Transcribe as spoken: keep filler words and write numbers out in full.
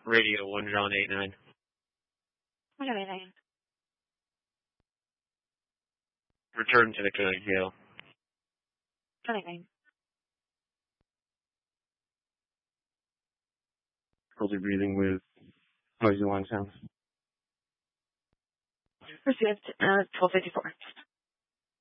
Radio one John eight nine. one John eight nine. Return to the county jail. John eight nine. Difficulty breathing with noisy lung sounds. Received uh, twelve fifty-four.